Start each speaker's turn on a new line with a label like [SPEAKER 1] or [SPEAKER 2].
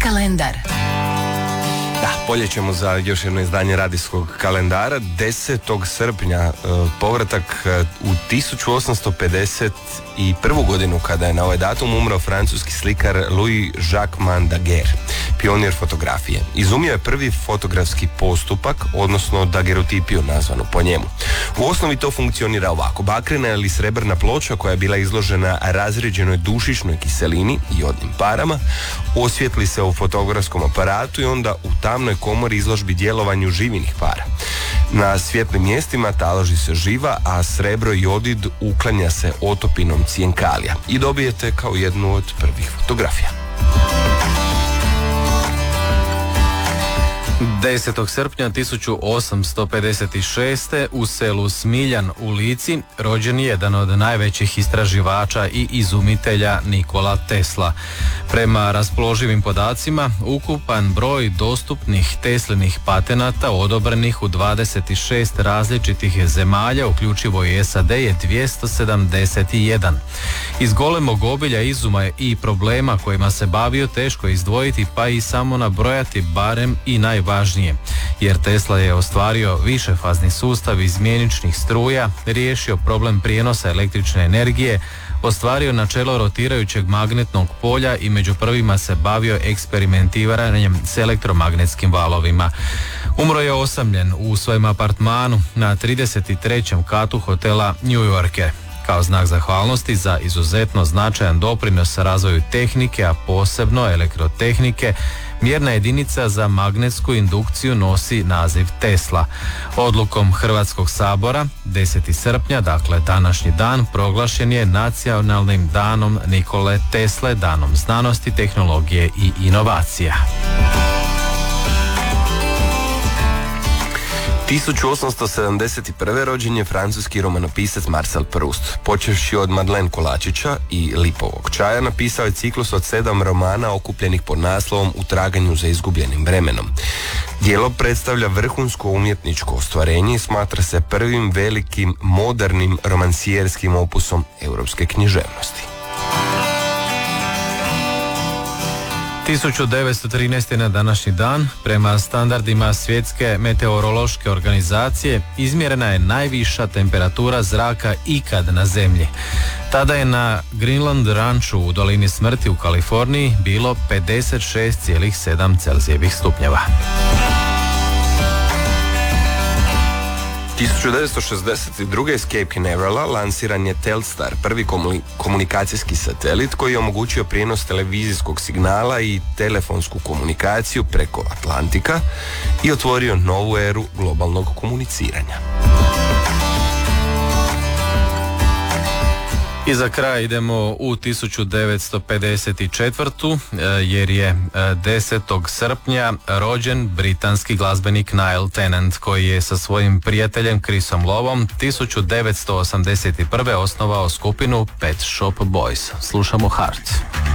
[SPEAKER 1] kalendar.
[SPEAKER 2] Da, bolje ćemo za još jedno izdanje radijskog kalendara. 10. srpnja povratak u 1851. godinu, kada je na ovaj datum umro francuski slikar Louis-Jacques Daguerre, pionir fotografije. Izumio je prvi fotografski postupak, odnosno dagerotipiju nazvanu po njemu. U osnovi to funkcionira ovako: bakrena ili srebrna ploča koja je bila izložena razređenoj dušičnoj kiselini i jodnim parama osvijetli se u fotografskom aparatu i onda u tamnoj komori izložbi djelovanju živinih para. Na svjetlim mjestima taloži se živa, a srebro i jodid uklanja se otopinom cijenkalija i dobijete kao jednu od prvih fotografija.
[SPEAKER 3] 10. srpnja 1856. u selu Smiljan u Lici rođen je jedan od najvećih istraživača i izumitelja Nikola Tesla. Prema raspoloživim podacima, ukupan broj dostupnih Teslinih patenata odobrenih u 26 različitih zemalja, uključivo i SAD, je 271. Iz golemog obilja izuma i problema kojima se bavio teško izdvojiti, pa i samo nabrojati barem i najvažnije, jer Tesla je ostvario višefazni sustav izmjeničnih struja, riješio problem prijenosa električne energije, ostvario načelo rotirajućeg magnetnog polja i među prvima se bavio eksperimentiranjem s elektromagnetskim valovima. Umro je osamljen u svojem apartmanu na 33. katu hotela New Yorker. Kao znak zahvalnosti za izuzetno značajan doprinos razvoju tehnike, a posebno elektrotehnike, mjerna jedinica za magnetsku indukciju nosi naziv Tesla. Odlukom Hrvatskog sabora 10. srpnja, dakle današnji dan, proglašen je Nacionalnim danom Nikole Tesle, danom znanosti, tehnologije i inovacija.
[SPEAKER 2] 1871. rođen je francuski romanopisac Marcel Proust. Počevši od Madeleine Kolačića i Lipovog čaja, napisao je ciklus od 7 romana okupljenih pod naslovom U traganju za izgubljenim vremenom. Djelo predstavlja vrhunsko umjetničko ostvarenje i smatra se prvim velikim modernim romansijerskim opusom europske književnosti.
[SPEAKER 3] 1913. na današnji dan, prema standardima Svjetske meteorološke organizacije, izmjerena je najviša temperatura zraka ikad na zemlji. Tada je na Greenland ranču u dolini smrti u Kaliforniji bilo 56,7 Celzijevih stupnjeva.
[SPEAKER 2] 1962. iz Cape Canaverala lansiran je Telstar, prvi komunikacijski satelit koji je omogućio prijenos televizijskog signala i telefonsku komunikaciju preko Atlantika i otvorio novu eru globalnog komuniciranja.
[SPEAKER 3] I za kraj idemo u 1954. jer je 10. srpnja rođen britanski glazbenik Niall Tennant, koji je sa svojim prijateljem Chrisom Loveom 1981. osnovao skupinu Pet Shop Boys. Slušamo Heart.